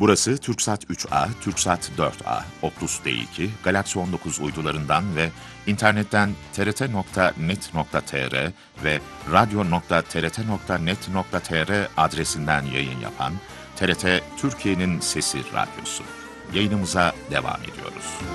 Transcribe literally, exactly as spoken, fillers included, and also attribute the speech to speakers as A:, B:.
A: Burası Türksat üç A, Türksat dört A, Optus D iki, Galaxy on dokuz uydularından ve internetten t r t nokta net nokta t r ve radyo nokta t r t nokta net nokta t r adresinden yayın yapan T R T Türkiye'nin Sesi Radyosu. Yayınımıza devam ediyoruz.